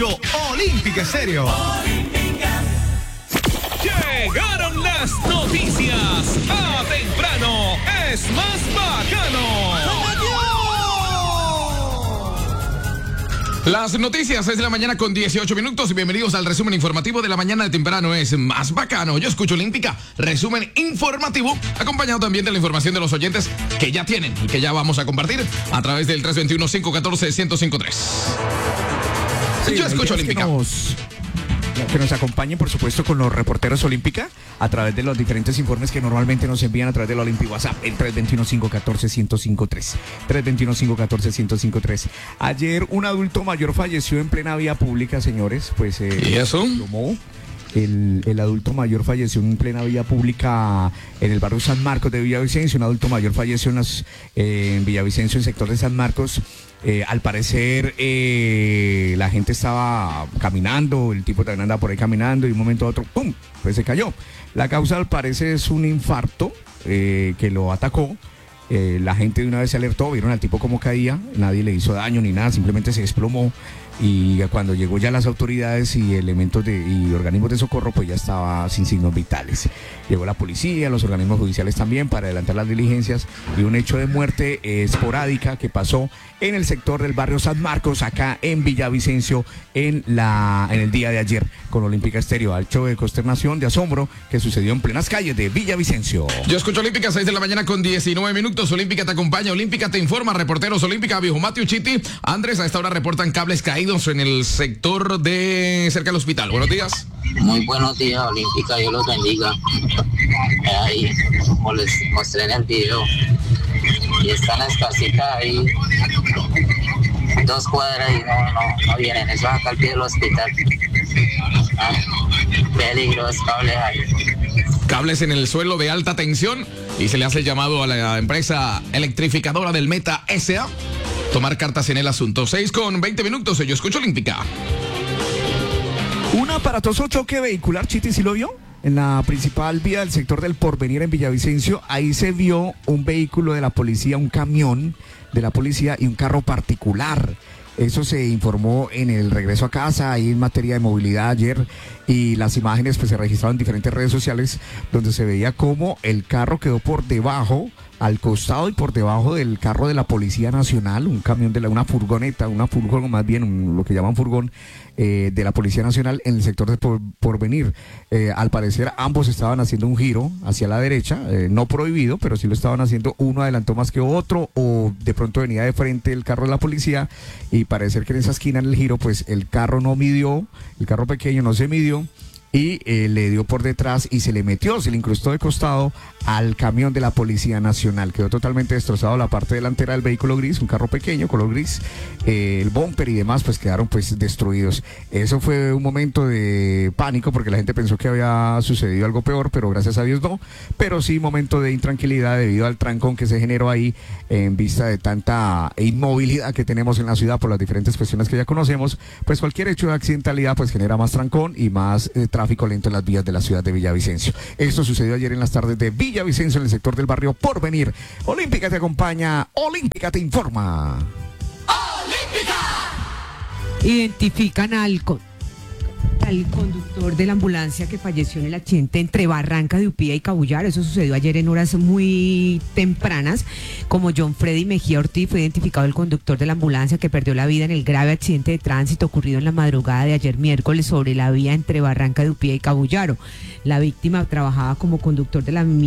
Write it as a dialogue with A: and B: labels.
A: escucho Olímpica Estéreo.
B: Llegaron las noticias. A temprano es más bacano. Las noticias, 6 de la mañana con 18 minutos. Bienvenidos al resumen informativo de la mañana de temprano. Es más bacano. Yo escucho Olímpica. Resumen informativo, acompañado también de la información de los oyentes que ya tienen y que ya vamos a compartir a través del 321-514-1053. Sí, yo escucho Olímpica.
C: Que nos acompañen, por supuesto, con los reporteros Olímpica a través de los diferentes informes que normalmente nos envían a través del Olímpico WhatsApp, el 321-514-1053. 321-514-1053. Ayer un adulto mayor falleció en plena vía pública, señores. Pues,
B: ¿y eso?
C: El adulto mayor falleció en plena vía pública en el barrio San Marcos de Villavicencio. Un adulto mayor falleció en Villavicencio, en el sector de San Marcos. Al parecer la gente estaba caminando, el tipo también andaba por ahí caminando y de un momento a otro, ¡pum!, pues se cayó. La causa al parecer es un infarto que lo atacó. La gente de una vez se alertó, vieron al tipo cómo caía, nadie le hizo daño ni nada, simplemente se desplomó. Y cuando llegó ya las autoridades y elementos y organismos de socorro, pues ya estaba sin signos vitales. Llegó la policía, los organismos judiciales también para adelantar las diligencias, y un hecho de muerte esporádica que pasó en el sector del barrio San Marcos, acá en Villavicencio, en el día de ayer, con Olímpica Estéreo. Hecho de consternación, de asombro, que sucedió en plenas calles de Villavicencio.
B: Yo escucho Olímpica, 6 de la mañana con 19 minutos. Olímpica te acompaña, Olímpica te informa. Reporteros Olímpica, viejo Matthew Chiti, Andrés, a esta hora reportan cables caídos en el sector de cerca del hospital. Buenos días.
D: Muy buenos días, Olímpica, Dios los bendiga. Ahí, como les mostré en el video, y están las casitas ahí, 2 cuadras y no vienen, eso es acá al pie del hospital. Peligros, cables ahí.
B: Cables en el suelo de alta tensión, y se le hace el llamado a la empresa electrificadora del Meta S.A. tomar cartas en el asunto. 6 con 20 minutos, yo escucho Olímpica.
C: Un aparatoso choque vehicular, Chiti, ¿sí lo vio? En la principal vía del sector del Porvenir en Villavicencio, ahí se vio un vehículo de la policía, un camión de la policía y un carro particular. Eso se informó en el regreso a casa, ahí en materia de movilidad ayer, y las imágenes pues se registraron en diferentes redes sociales donde se veía cómo el carro quedó por debajo, al costado y por debajo del carro de la Policía Nacional, un camión una furgoneta, más bien lo que llaman furgón de la Policía Nacional en el sector de Porvenir. Al parecer ambos estaban haciendo un giro hacia la derecha, no prohibido, pero sí lo estaban haciendo. Uno adelantó más que otro, o de pronto venía de frente el carro de la policía, y parece que en esa esquina en el giro pues el carro no midió, el carro pequeño no se midió, y le dio por detrás y se le incrustó de costado al camión de la Policía Nacional. Quedó totalmente destrozado la parte delantera del vehículo gris, un carro pequeño, color gris, el bumper y demás pues quedaron pues destruidos. Eso fue un momento de pánico porque la gente pensó que había sucedido algo peor, pero gracias a Dios no. Pero sí momento de intranquilidad debido al trancón que se generó ahí en vista de tanta inmovilidad que tenemos en la ciudad por las diferentes cuestiones que ya conocemos. Pues cualquier hecho de accidentalidad pues genera más trancón y más tráfico lento en las vías de la ciudad de Villavicencio. Esto sucedió ayer en las tardes de Villavicencio, en el sector del barrio Porvenir. Olímpica te acompaña, Olímpica te informa.
E: ¡Olímpica! Identifican al conductor de la ambulancia que falleció en el accidente entre Barranca de Upía y Cabullaro. Eso sucedió ayer en horas muy tempranas. Como John Freddy Mejía Ortiz, fue identificado el conductor de la ambulancia que perdió la vida en el grave accidente de tránsito ocurrido en la madrugada de ayer miércoles sobre la vía entre Barranca de Upía y Cabullaro. La víctima trabajaba como conductor de la